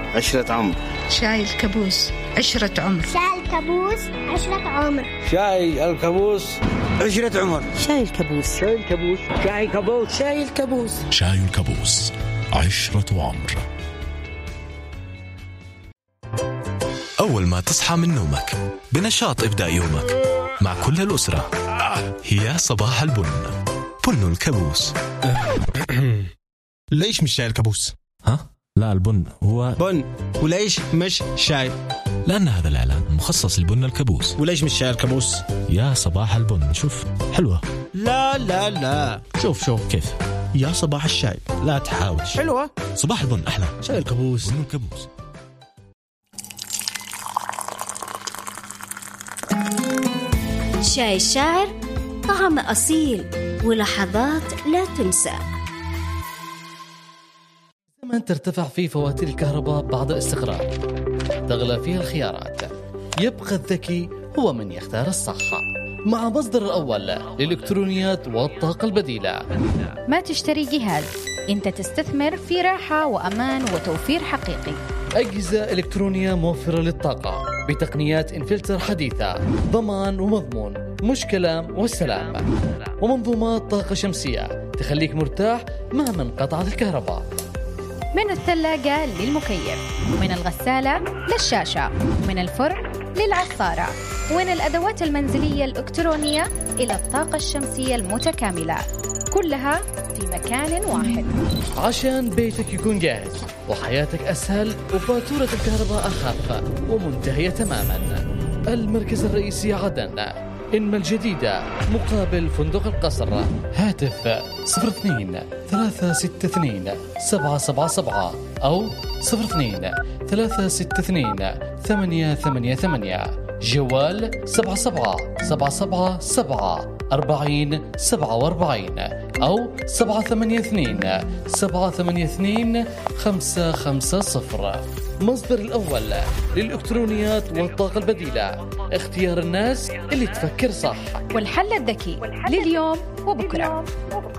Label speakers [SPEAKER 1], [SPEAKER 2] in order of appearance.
[SPEAKER 1] عشرة عمر.
[SPEAKER 2] شاي الكابوس 10 عمر.
[SPEAKER 3] شاي الكابوس 10 عمر.
[SPEAKER 1] شاي الكابوس 10 عمر.
[SPEAKER 4] شاي الكابوس.
[SPEAKER 1] شاي الكابوس.
[SPEAKER 4] شاي الكابوس. شاي الكابوس.
[SPEAKER 5] شاي الكابوس 10 عمر. أول ما تصحى من نومك بنشاط ابدأ يومك مع كل الأسرة. هي صباح البن، بن الكابوس.
[SPEAKER 6] ليش مش شاي الكابوس؟
[SPEAKER 5] ها؟ لا، البن هو
[SPEAKER 6] بن. وليش مش شاي؟
[SPEAKER 5] لأن هذا الإعلان مخصص لبن الكابوس.
[SPEAKER 6] وليش مش شاي الكابوس؟
[SPEAKER 5] يا صباح البن، شوف حلوة.
[SPEAKER 6] لا لا لا، شوف
[SPEAKER 5] كيف؟
[SPEAKER 6] يا صباح الشاي، لا تحاول.
[SPEAKER 5] حلوة. صباح البن أحلى.
[SPEAKER 6] شاي الكابوس.
[SPEAKER 5] بن الكابوس.
[SPEAKER 7] شاي الشاعر، طعم أصيل ولحظات لا تنسى.
[SPEAKER 8] زمن ترتفع فيه فواتير الكهرباء بعد الاستقرار، تغلى فيها الخيارات، يبقى الذكي هو من يختار الصح مع مصدر الأول للإلكترونيات والطاقة البديلة.
[SPEAKER 9] ما تشتري جهاز، أنت تستثمر في راحة وأمان وتوفير حقيقي.
[SPEAKER 8] أجهزة إلكترونية موفرة للطاقة بتقنيات انفلتر حديثة، ضمان ومضمون، مش كلام والسلام، ومنظومات طاقة شمسية تخليك مرتاح مهما انقطعت الكهرباء.
[SPEAKER 9] من الثلاجة للمكيف، ومن الغسالة للشاشة، ومن الفرن للعصارة، ومن الأدوات المنزلية الإلكترونية إلى الطاقة الشمسية المتكاملة، كلها في مكان واحد
[SPEAKER 8] عشان بيتك يكون جاهز وحياتك أسهل وفاتورة الكهرباء أخف ومنتهية تماما. المركز الرئيسي عدن، إنما الجديدة مقابل فندق القصر. هاتف 02-362-777 أو 02-362-888. جوال 77-77-740-47 أو 782-782-550. مصدر الأول للإلكترونيات والطاقة البديلة، اختيار الناس اللي تفكر صح،
[SPEAKER 9] والحل الذكي لليوم وبكرة.